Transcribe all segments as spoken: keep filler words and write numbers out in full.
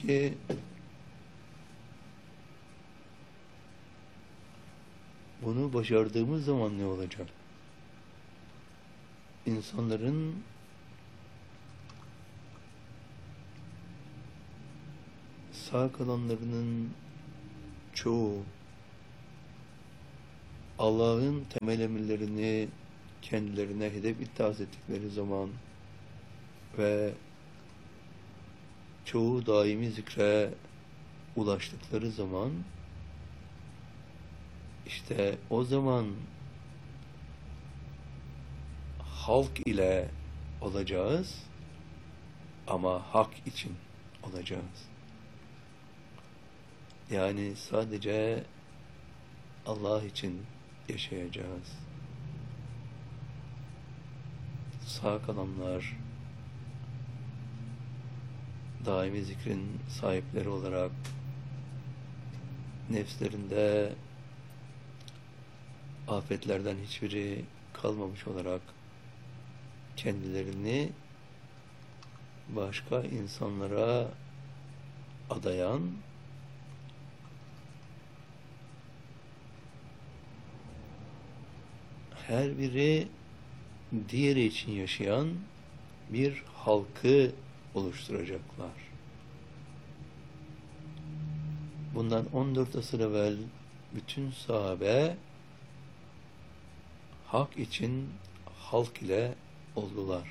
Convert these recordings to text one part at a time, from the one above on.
Peki bunu başardığımız zaman ne olacak? İnsanların sağ kalanlarının çoğu Allah'ın temel emirlerini kendilerine hedef iddiaz ettikleri zaman ve çoğu daimi zikre ulaştıkları zaman işte o zaman halk ile olacağız ama hak için olacağız. Yani sadece Allah için yaşayacağız. Sağ kalanlar daimi zikrin sahipleri olarak nefslerinde afetlerden hiçbiri kalmamış olarak kendilerini başka insanlara adayan, her biri diğeri için yaşayan bir halkı oluşturacaklar. Bundan on dört asır evvel bütün sahabe hak için halk ile oldular.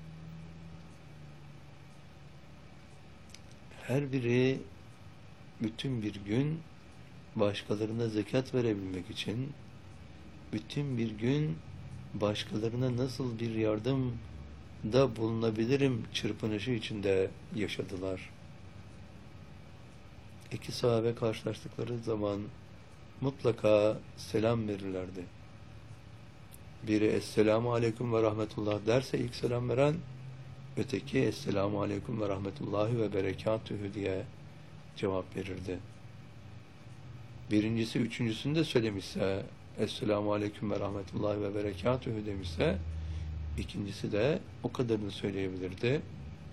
Her biri bütün bir gün başkalarına zekat verebilmek için, bütün bir gün başkalarına nasıl bir yardımda bulunabilirim çırpınışı içinde yaşadılar. İki sahabe karşılaştıkları zaman mutlaka selam verirlerdi. Biri Esselamu Aleyküm ve Rahmetullah derse ilk selam veren, öteki Esselamu Aleyküm ve Rahmetullahi ve Berekatühü diye cevap verirdi. Birincisi üçüncüsünü de söylemişse, Esselamu Aleyküm ve Rahmetullahi ve Berekatühü demişse, ikincisi de o kadarını söyleyebilirdi.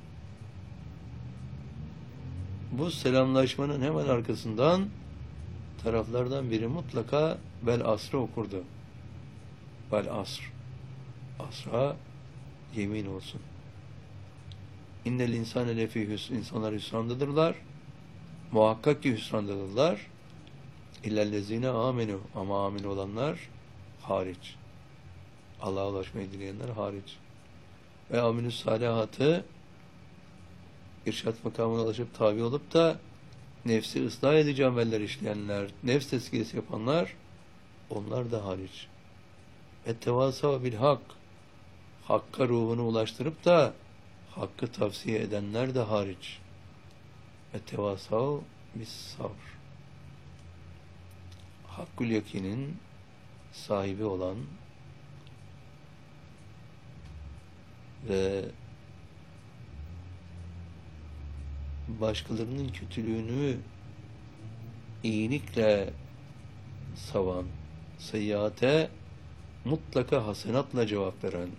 Bu selamlaşmanın hemen arkasından taraflardan biri mutlaka Vel Asr'ı okurdu. Vel Asr. Asra yemin olsun. İnnel insane lefî hüsn. İnsanlar hüsrandadırlar. Muhakkak ki hüsrandadırlar. İllellezine amenu. Ama amin olanlar hariç. Allah'a ulaşmayı dileyenler hariç. Ve aminü salihatı irşat makamına ulaşıp tabi olup da nefsi ıslah edici ameller işleyenler, nefs tezkiyesi yapanlar, onlar da hariç. Ettevasa bil hak, hakka ruhunu ulaştırıp da hakkı tavsiye edenler de hariç. Ettevasa bis sabr. Hakkul yakinin sahibi olan ve başkalarının kötülüğünü iyilikle savan, seyyate mutlaka hasenatla cevap veren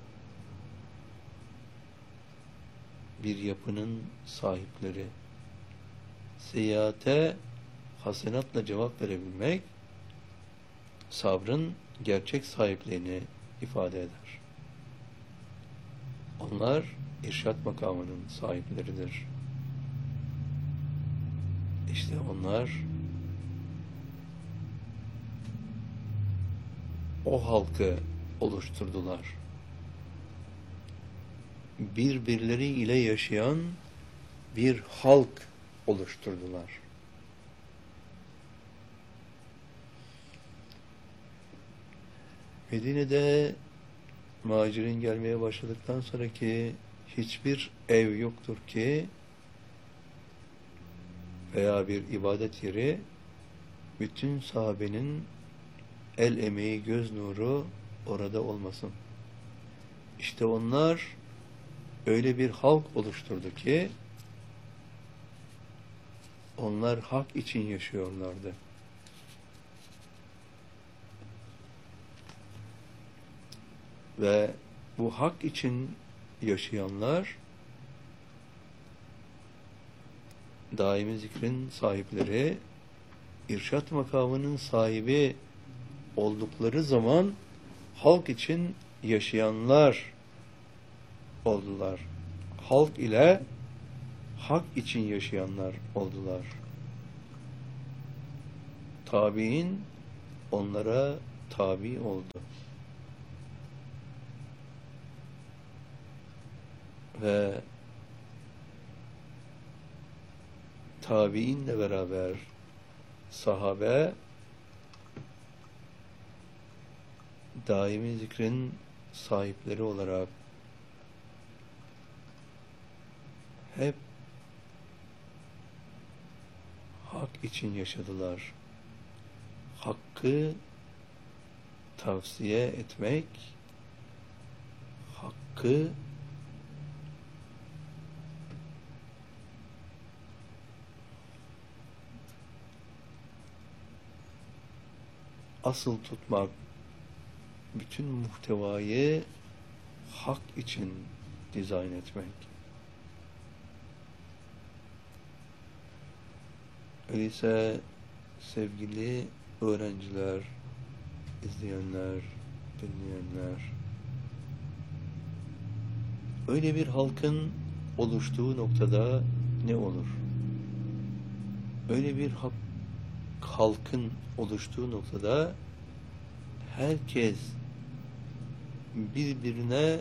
bir yapının sahipleri. Seyyate hasenatla cevap verebilmek sabrın gerçek sahipliğini ifade eder. Onlar irşat makamının sahipleridir. İşte onlar o halkı oluşturdular. Birbirleri ile yaşayan bir halk oluşturdular. Medine'de muhacirin gelmeye başladıktan sonraki hiçbir ev yoktur ki veya bir ibadet yeri bütün sahabenin el emeği, göz nuru orada olmasın. İşte onlar öyle bir halk oluşturdu ki onlar hak için yaşıyorlardı. Ve bu hak için yaşayanlar daimi zikrin sahipleri, irşat makamının sahibi oldukları zaman halk için yaşayanlar oldular. Halk ile hak için yaşayanlar oldular. Tabiin onlara tabi oldu. Ve tabiinle beraber sahabe daimi zikrin sahipleri olarak hep hak için yaşadılar. Hakkı tavsiye etmek, hakkı asıl tutmak, bütün muhtevayı hak için dizayn etmek. Öyleyse sevgili öğrenciler, izleyenler, dinleyenler, öyle bir halkın oluştuğu noktada ne olur? Öyle bir hak, halkın oluştuğu noktada herkes birbirine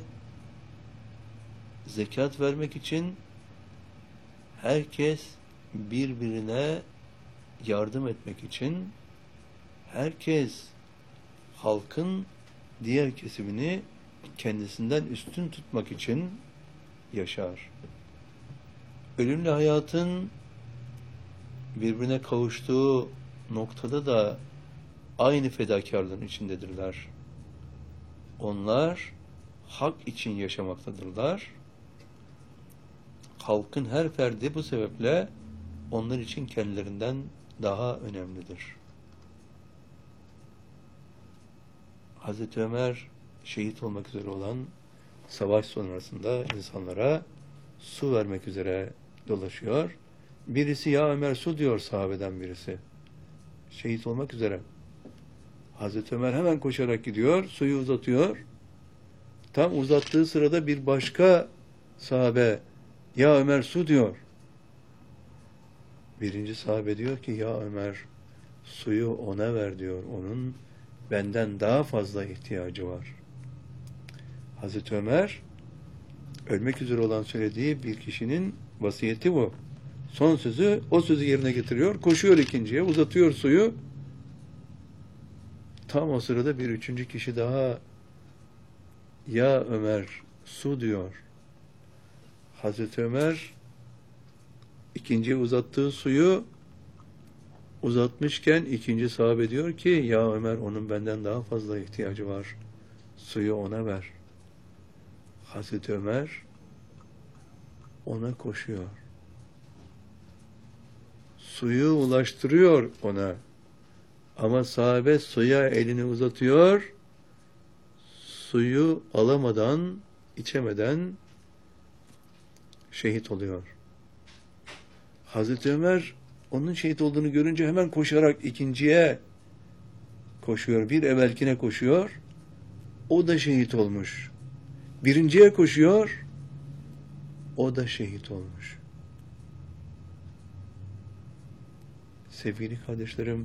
zekat vermek için, herkes birbirine yardım etmek için, herkes halkın diğer kesimini kendisinden üstün tutmak için yaşar. Ölümle hayatın birbirine kavuştuğu noktada da aynı fedakarlığın içindedirler. Onlar hak için yaşamaktadırlar. Halkın her ferdi bu sebeple onlar için kendilerinden daha önemlidir. Hazreti Ömer şehit olmak üzere olan savaş sonrasında insanlara su vermek üzere dolaşıyor. Birisi ya Ömer su diyor, sahabeden birisi. Şehit olmak üzere. Hazreti Ömer hemen koşarak gidiyor, suyu uzatıyor. Tam uzattığı sırada bir başka sahabe ya Ömer su diyor. Birinci sahabe diyor ki ya Ömer suyu ona ver diyor. Onun benden daha fazla ihtiyacı var. Hazreti Ömer ölmek üzere olan söylediği bir kişinin vasiyeti bu. Son sözü, o sözü yerine getiriyor. Koşuyor ikinciye, uzatıyor suyu. Tam o sırada bir üçüncü kişi daha ya Ömer su diyor. Hazreti Ömer ikinciye uzattığı suyu uzatmışken ikinci sahabe diyor ki ya Ömer onun benden daha fazla ihtiyacı var. Suyu ona ver. Hazreti Ömer ona koşuyor. Suyu ulaştırıyor ona. Ama sahabe suya elini uzatıyor. Suyu alamadan, içemeden şehit oluyor. Hazreti Ömer onun şehit olduğunu görünce hemen koşarak ikinciye koşuyor. Bir evvelkine koşuyor. O da şehit olmuş. Birinciye koşuyor. O da şehit olmuş. Sevgili kardeşlerim,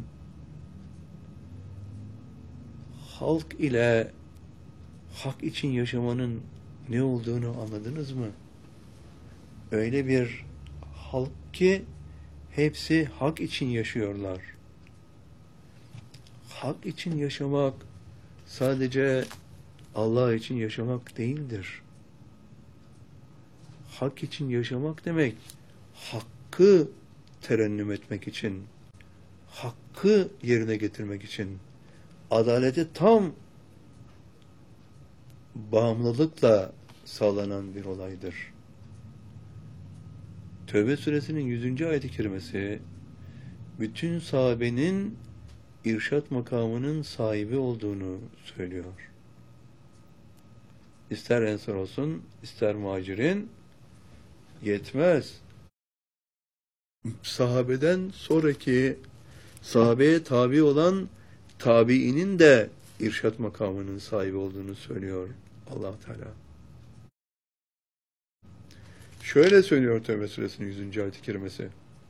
halk ile hak için yaşamanın ne olduğunu anladınız mı? Öyle bir halk ki hepsi hak için yaşıyorlar. Hak için yaşamak sadece Allah için yaşamak değildir. Hak için yaşamak demek, hakkı terennüm etmek için, hakkı yerine getirmek için, adalete tam bağımlılıkla sağlanan bir olaydır. Tövbe suresinin yüzüncü ayet-i kerimesi, bütün sahabenin irşat makamının sahibi olduğunu söylüyor. İster ensar olsun, ister muhacirin, yetmez. sahabeden sonraki sahabeye tabi olan tabiinin de irşat makamının sahibi olduğunu söylüyor Allah Teala. Şöyle söylüyor Tevbe suresinin yüzüncü ayet-i kerimesi.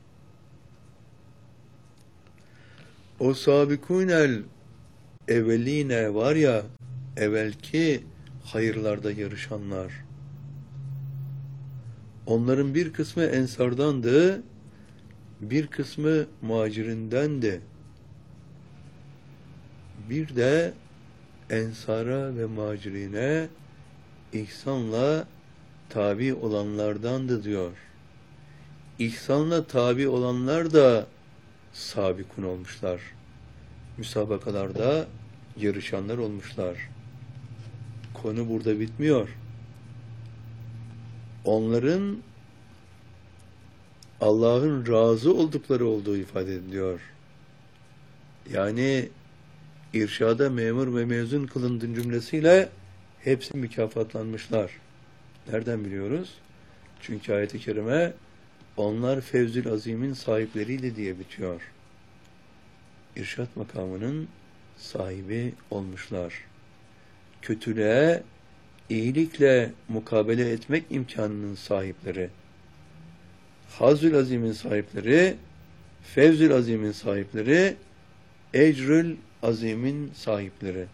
O sabikunel evveline var ya, evvelki hayırlarda yarışanlar. Onların bir kısmı ensardandı, bir kısmı muhacirindendi. Bir de ensara ve muhacirine ihsanla tabi olanlardandı diyor. İhsanla tabi olanlar da sabikun olmuşlar. Müsabakalarda yarışanlar olmuşlar. Konu burada bitmiyor. Onların Allah'ın razı oldukları olduğu ifade ediliyor. Yani irşada memur ve mezun kılındığın cümlesiyle hepsi mükafatlanmışlar. Nereden biliyoruz? Çünkü ayet-i kerime onlar fevzül azimin sahipleriydi diye bitiyor. İrşat makamının sahibi olmuşlar. Kötülüğe iyilikle mukabele etmek imkanının sahipleri. Hazül azimin sahipleri, fevzül azimin sahipleri, ecrül azimin sahipleri.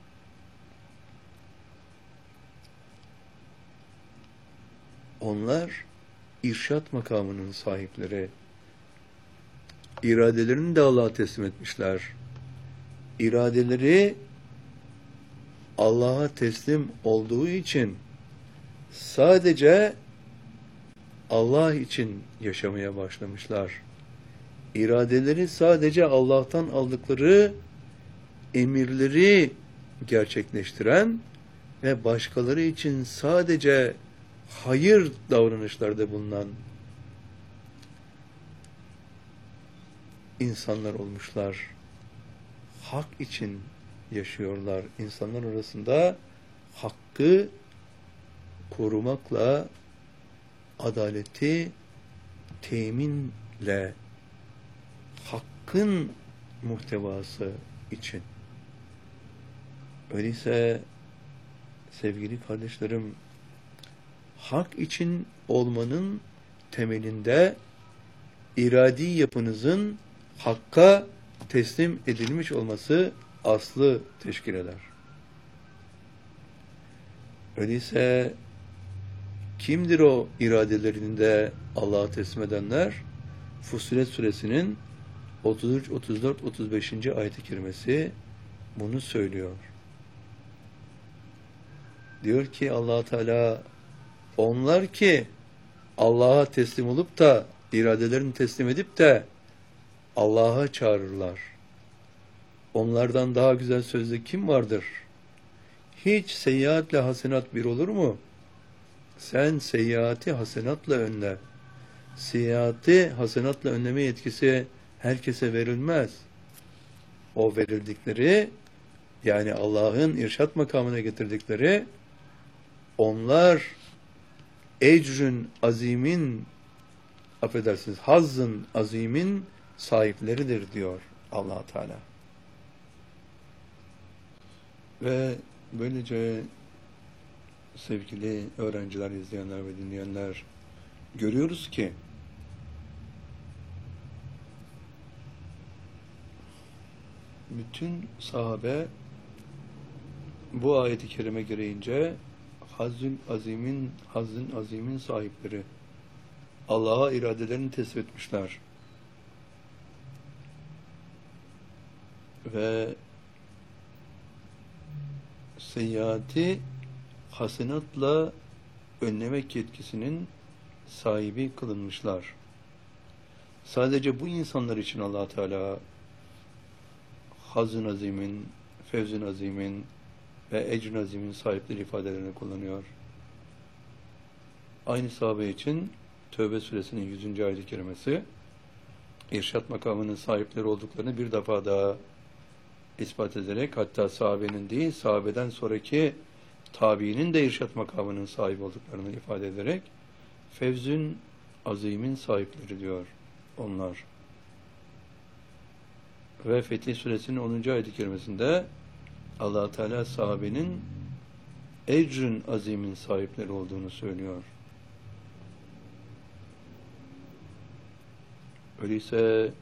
Onlar irşat makamının sahipleri. İradelerini de Allah'a teslim etmişler. İradeleri Allah'a teslim olduğu için sadece Allah için yaşamaya başlamışlar. İradeleri sadece Allah'tan aldıkları emirleri gerçekleştiren ve başkaları için sadece hayır davranışlarda bulunan insanlar olmuşlar. Hak için yaşıyorlar. İnsanlar arasında hakkı korumakla, adaleti teminle, hakkın muhtevası için. Öyleyse sevgili kardeşlerim, hak için olmanın temelinde iradi yapınızın hakka teslim edilmiş olması aslı teşkil eder. Öyleyse kimdir o iradelerini de Allah'a teslim edenler? Fussilet suresinin otuz üç, otuz dört, otuz beşinci ayet-i kerimesi bunu söylüyor. Diyor ki Allah Teala, onlar ki Allah'a teslim olup da iradelerini teslim edip de Allah'a çağırırlar. Onlardan daha güzel sözde kim vardır? Hiç seyyiatle hasenat bir olur mu? Sen seyyiati hasenatla önle. Seyyiati hasenatla önleme yetkisi herkese verilmez. O verildikleri, yani Allah'ın irşat makamına getirdikleri, onlar ecrün azimin, affedersiniz, hazzın azimin sahipleridir diyor Allah Teala. Ve böylece sevgili öğrenciler, izleyenler ve dinleyenler, görüyoruz ki bütün sahabe bu ayet-i kerime gereğince hazzün azimin, hazzın azimin sahipleri, Allah'a iradelerini teslim etmişler. Ve seyyiati hasenatla önlemek yetkisinin sahibi kılınmışlar. Sadece bu insanlar için Allah Teala Hazın azimin, fevzin azimin ve ecrin azimin sahipleri ifadelerini kullanıyor. Aynı sahabe için Tevbe suresinin yüzüncü ayet-i kerimesi irşat makamının sahipleri olduklarını bir defa daha ispat ederek, hatta sahabenin değil, sahabeden sonraki tabiinin de irşat makamının sahibi olduklarını ifade ederek fevzün azimin sahipleri diyor. onlar. Ve Fetih Suresinin onuncu ayet-i kerimesinde Allah Teala sahabenin ecrin azimin sahipleri olduğunu söylüyor. Öyleyse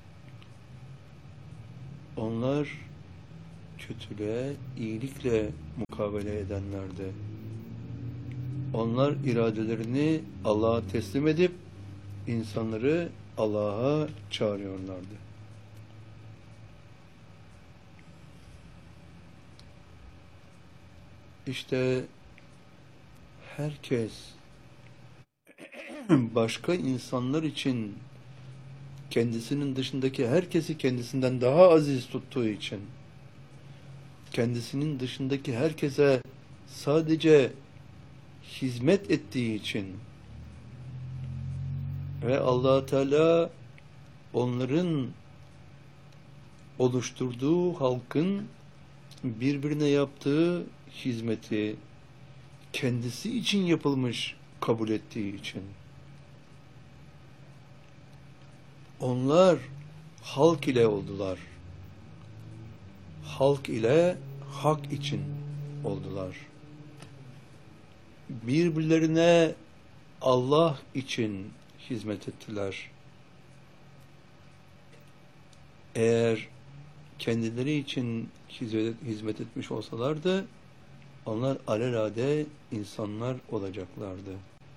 onlar kötülüğe iyilikle mukabele edenlerdi. Onlar iradelerini Allah'a teslim edip insanları Allah'a çağırıyorlardı. İşte herkes başka insanlar için kendisinin dışındaki herkesi kendisinden daha aziz tuttuğu için, kendisinin dışındaki herkese sadece hizmet ettiği için ve Allah Teala onların oluşturduğu halkın birbirine yaptığı hizmeti kendisi için yapılmış kabul ettiği için onlar halk ile oldular. Halk ile hak için oldular. Birbirlerine Allah için hizmet ettiler. Eğer kendileri için hizmet, hizmet etmiş olsalardı, onlar alelade insanlar olacaklardı.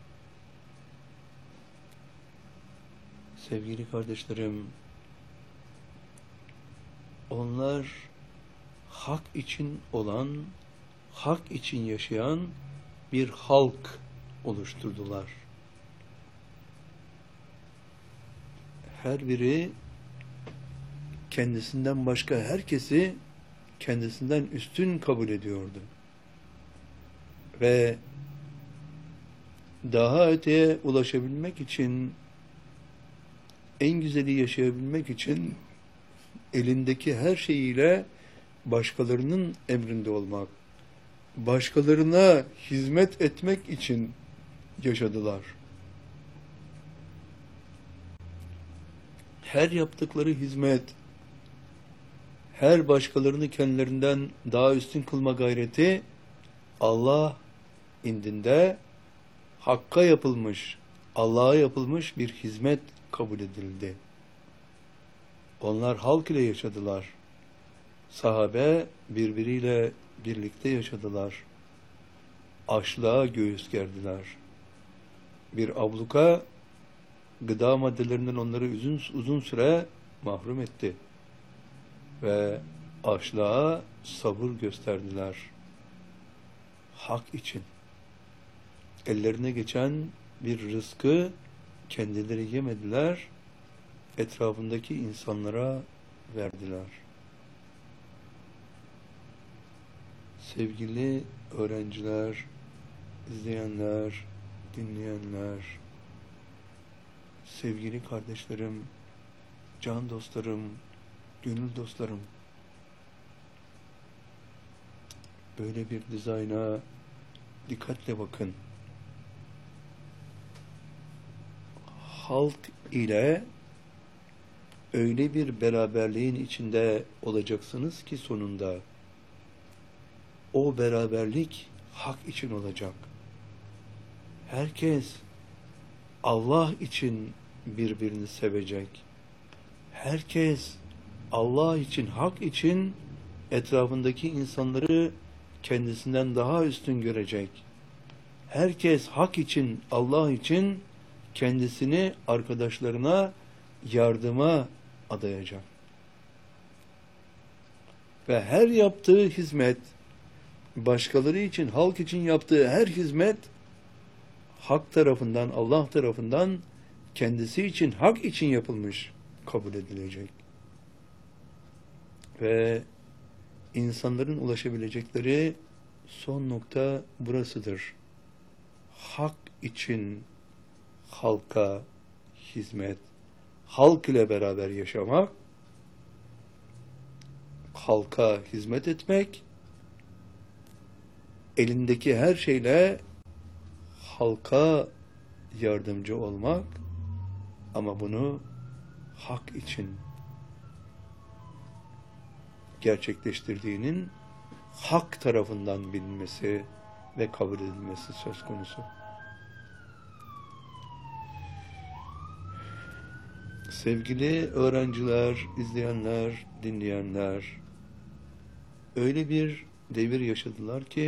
Sevgili kardeşlerim, onlar hak için olan, hak için yaşayan bir halk oluşturdular. Her biri kendisinden başka herkesi kendisinden üstün kabul ediyordu. Ve daha öteye ulaşabilmek için, en güzeli yaşayabilmek için elindeki her şeyiyle başkalarının emrinde olmak, başkalarına hizmet etmek için yaşadılar. Her yaptıkları hizmet, her başkalarını kendilerinden daha üstün kılma gayreti Allah indinde Hakk'a yapılmış, Allah'a yapılmış bir hizmet kabul edildi. Onlar halk ile yaşadılar. Sahabe birbiriyle birlikte yaşadılar. Açlığa göğüs gerdiler. Bir abluka gıda maddelerinden onları uzun, uzun süre mahrum etti. Ve açlığa sabır gösterdiler. Hak için. Ellerine geçen bir rızkı kendileri yemediler, etrafındaki insanlara verdiler. Sevgili öğrenciler, izleyenler, dinleyenler, sevgili kardeşlerim, can dostlarım, gönül dostlarım, böyle bir dizayna dikkatle bakın. Halk ile öyle bir beraberliğin içinde olacaksınız ki sonunda o beraberlik hak için olacak. Herkes Allah için birbirini sevecek. Herkes Allah için, hak için etrafındaki insanları kendisinden daha üstün görecek. Herkes hak için, Allah için kendisini arkadaşlarına yardıma adayacak. Ve her yaptığı hizmet, başkaları için, halk için yaptığı her hizmet, hak tarafından, Allah tarafından kendisi için, hak için yapılmış kabul edilecek. Ve insanların ulaşabilecekleri son nokta burasıdır. Hak için halka hizmet, halk ile beraber yaşamak, halka hizmet etmek, elindeki her şeyle halka yardımcı olmak, ama bunu hak için gerçekleştirdiğinin hak tarafından bilinmesi ve kabul edilmesi söz konusu. Sevgili öğrenciler, izleyenler, dinleyenler, öyle bir devir yaşadılar ki